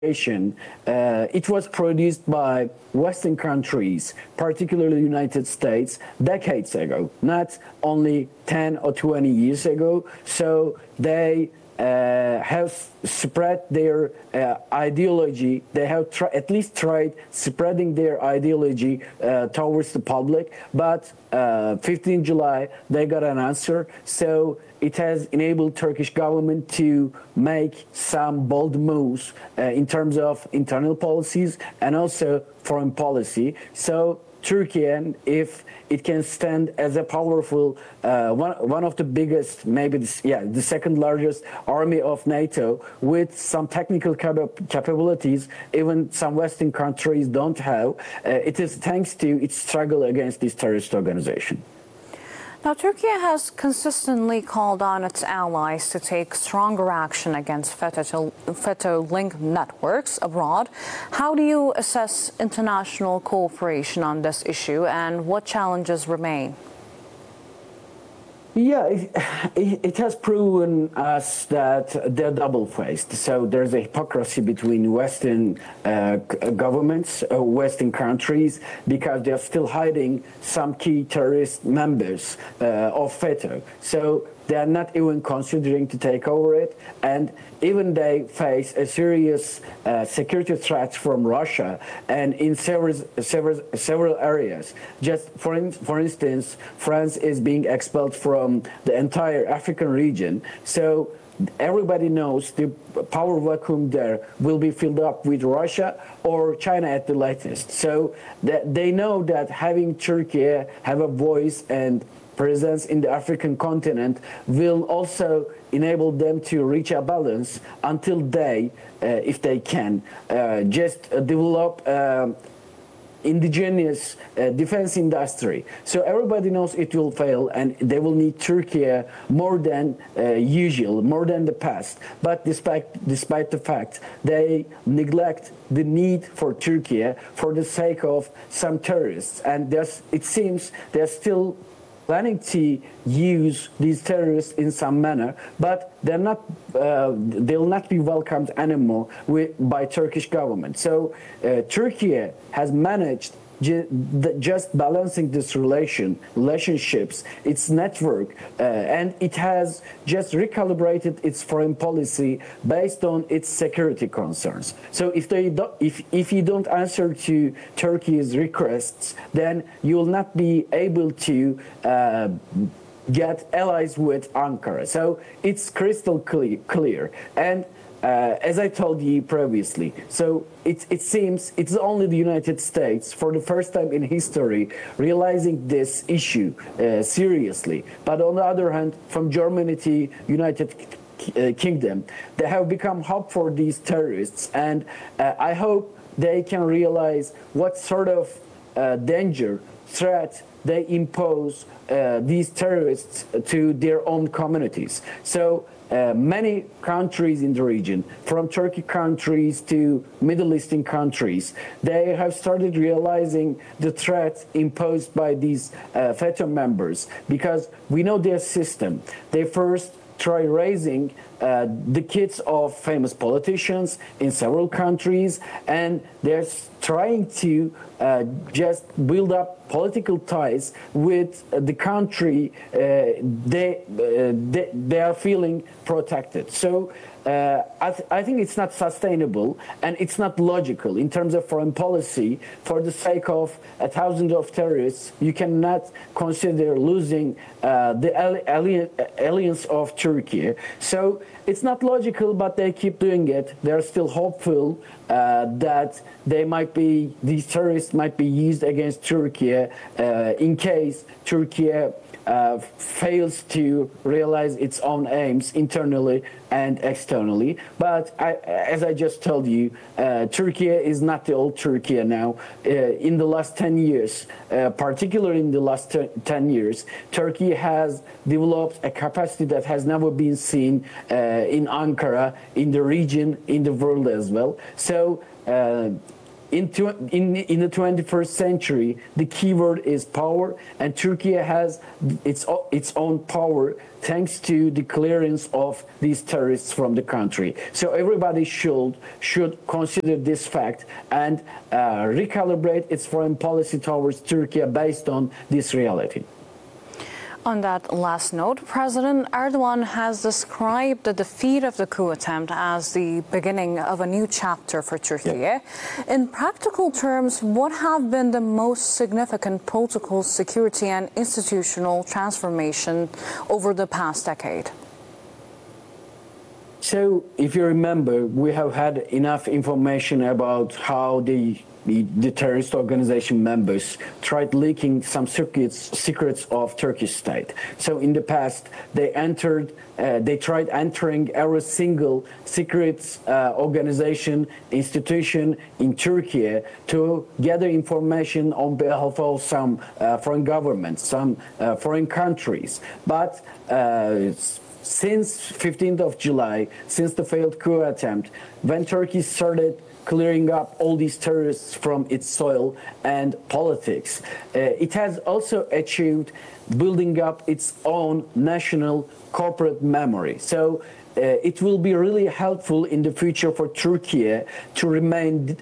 it was produced by Western countries, particularly the United States, decades ago, not only 10 or 20 years ago. So they have spread their ideology. They have at least tried spreading their ideology towards the public. But 15 July, they got an answer. So it has enabled Turkish government to make some bold moves in terms of internal policies and also foreign policy. So Turkey, and if it can stand as a powerful, one of the biggest, maybe the second largest army of NATO, with some technical capabilities, even some Western countries don't have, it is thanks to its struggle against this terrorist organization. Now, Turkey has consistently called on its allies to take stronger action against FETÖ-linked networks abroad. How do you assess international cooperation on this issue, and what challenges remain? Yeah, it has proven us that they're double-faced. So there's a hypocrisy between Western governments, Western countries, because they're still hiding some key terrorist members of FETÖ. So they are not even considering to take over it, and even they face a serious security threat from Russia, and in several areas. Just for instance, France is being expelled from the entire African region. So everybody knows the power vacuum there will be filled up with Russia or China at the latest. So they know that having Turkey have a voice and presence in the African continent will also enable them to reach a balance until they, if they can, just develop indigenous defense industry. So everybody knows it will fail, and they will need Turkey more than usual, more than the past. But despite the fact they neglect the need for Turkey for the sake of some terrorists, and it seems they're still planning to use these terrorists in some manner, but they'll not be welcomed anymore by Turkish government. So Turkey has managed just balancing this relationships, its network, and it has just recalibrated its foreign policy based on its security concerns. So if you don't answer to Turkey's requests, then you will not be able to get allies with Ankara. So it's crystal clear. And as I told you previously, so it seems it's only the United States, for the first time in history, realizing this issue seriously. But on the other hand, from Germany to United Kingdom, they have become hub for these terrorists, and I hope they can realize what sort of threat they impose these terrorists to their own communities. So many countries in the region, from Turkic countries to Middle Eastern countries, they have started realizing the threat imposed by these FETÖ members, because we know their system. They first try raising the kids of famous politicians in several countries, and they're trying to just build up political ties with the country they are feeling protected. So I think it's not sustainable, and it's not logical in terms of foreign policy. For the sake of 1,000 of terrorists, you cannot consider losing the alliance of Turkey. So it's not logical, but they keep doing it. They're still hopeful that these terrorists might be used against Turkey in case Turkey fails to realize its own aims internally and externally. But as I just told you, Turkey is not the old Turkey now. In the last 10 years, particularly in the last 10 years, Turkey has developed a capacity that has never been seen in Ankara, in the region, in the world as well. So in the 21st century, the keyword is power, and Turkey has its own power thanks to the clearance of these terrorists from the country. So everybody should consider this fact and recalibrate its foreign policy towards Turkey based on this reality. On that last note, President Erdogan has described the defeat of the coup attempt as the beginning of a new chapter for Turkey. Yeah. In practical terms, what have been the most significant political, security and institutional transformation over the past decade? So, if you remember, we have had enough information about how the terrorist organization members tried leaking some secrets of Turkish state. So in the past, they tried entering every single secret organization, institution in Turkey to gather information on behalf of some foreign governments, some foreign countries. But since 15th of July, since the failed coup attempt, when Turkey started clearing up all these terrorists from its soil and politics, it has also achieved building up its own national corporate memory. So it will be really helpful in the future for Turkey to remain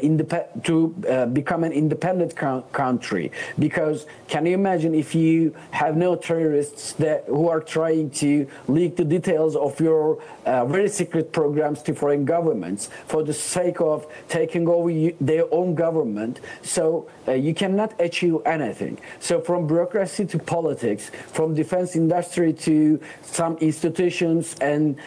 become an independent country. Because can you imagine if you have no terrorists who are trying to leak the details of your very secret programs to foreign governments for the sake of taking over their own government? So you cannot achieve anything. So from bureaucracy to politics, from defense industry to some institutions and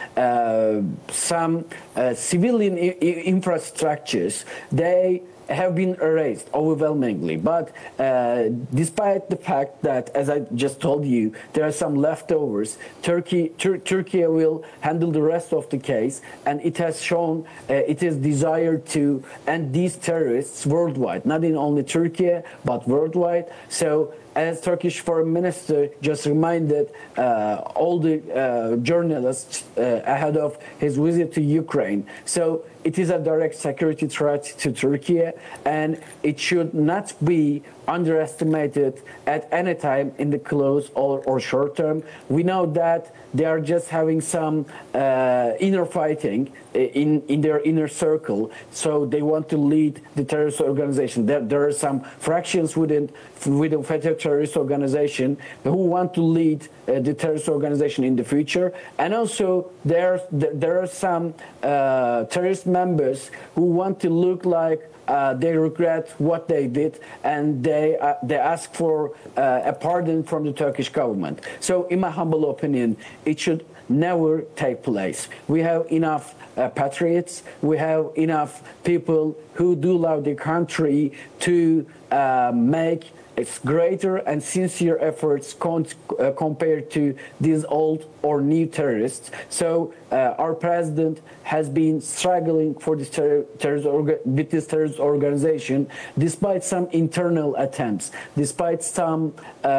some civilian infrastructures, they have been erased overwhelmingly. But despite the fact that, as I just told you, there are some leftovers, Turkey will handle the rest of the case, and it has shown its desire to end these terrorists worldwide, not in only Turkey, but worldwide. So as Turkish Foreign Minister just reminded all the journalists ahead of his visit to Ukraine. So it is a direct security threat to Turkey, and it should not be underestimated at any time in the close or short term. We know that they are just having some inner fighting in their inner circle, so they want to lead the terrorist organization. There are some fractions within FETÖ terrorist organization who want to lead the terrorist organization in the future, and also there are some terrorist members who want to look like they regret what they did, and they ask for a pardon from the Turkish government. So in my humble opinion, it should never take place. We have enough patriots, we have enough people who do love the country to make its greater and sincere efforts compared to these old or new terrorists. So our president has been struggling for this with this terrorist organization, despite some internal attempts, despite some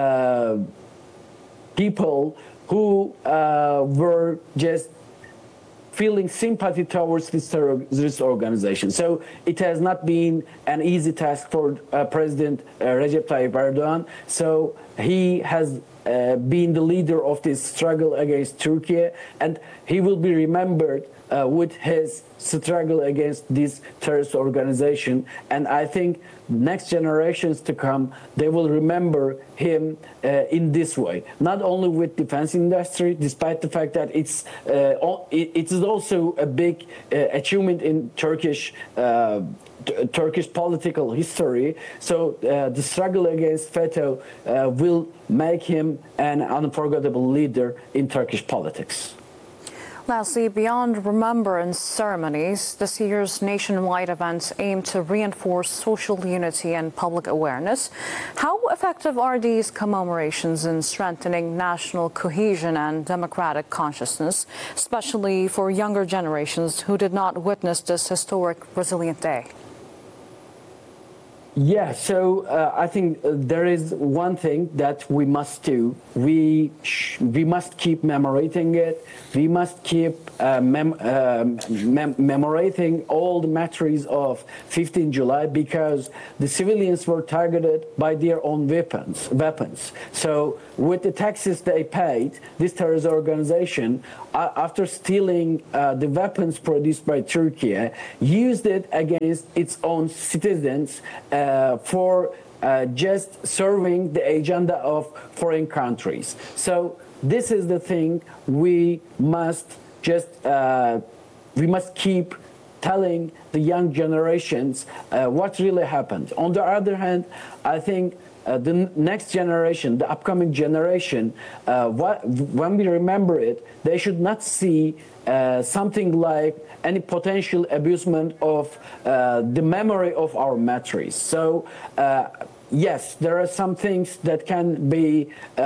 people who were just feeling sympathy towards this terrorist organization. So it has not been an easy task for President Recep Tayyip Erdogan. So he has been the leader of this struggle against Turkey, and he will be remembered with his struggle against this terrorist organization. And I think next generations to come, they will remember him in this way. Not only with defense industry, despite the fact that it is also a big achievement in Turkish political history. So the struggle against FETÖ will make him an unforgettable leader in Turkish politics. Lastly, beyond remembrance ceremonies, this year's nationwide events aim to reinforce social unity and public awareness. How effective are these commemorations in strengthening national cohesion and democratic consciousness, especially for younger generations who did not witness this historic resilient day? Yeah, so I think there is one thing that we must do. We must keep memorizing it. We must keep memorizing all the matters of 15 July because the civilians were targeted by their own weapons. So with the taxes they paid, this terrorist organization, after stealing the weapons produced by Turkey, used it against its own citizens for just serving the agenda of foreign countries. So this is the thing we must keep telling the young generations what really happened. On the other hand, I think the next generation, the upcoming generation, when we remember it, they should not see something like any potential abusement of the memory of our matters. So, yes, there are some things that can be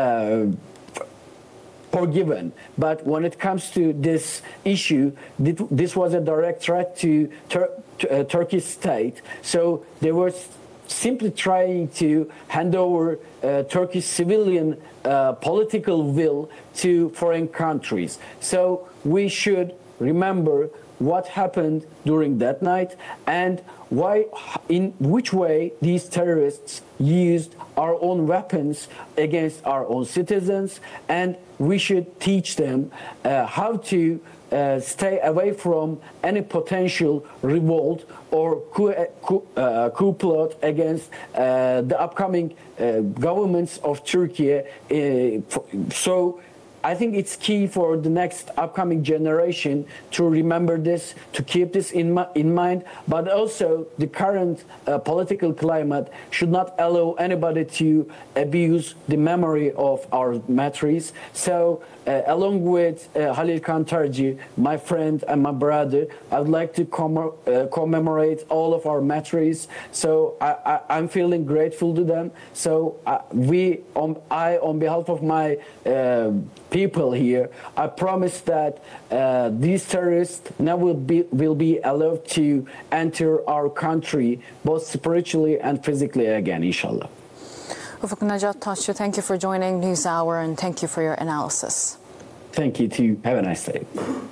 forgiven, but when it comes to this issue, this was a direct threat to Turkish state. So they were simply trying to hand over Turkish civilian political will to foreign countries. So we should remember what happened during that night and why, in which way these terrorists used our own weapons against our own citizens, and we should teach them how to stay away from any potential revolt or coup plot against the upcoming governments of Turkey. So I think it's key for the next upcoming generation to remember this, to keep this in mind, but also the current political climate should not allow anybody to abuse the memory of our matters. So along with Halil Kantarci, my friend and my brother, I would like to commemorate all of our matters. So I'm feeling grateful to them. So on behalf of my people here, I promise that these terrorists now will be allowed to enter our country both spiritually and physically again, inshallah. Ufuk Najat Taşçı, thank you for joining NewsHour and thank you for your analysis. Thank you too. Have a nice day.